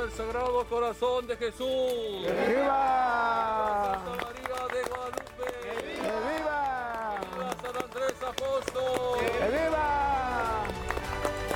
al Sagrado Corazón de Jesús. ¡Viva! Santa María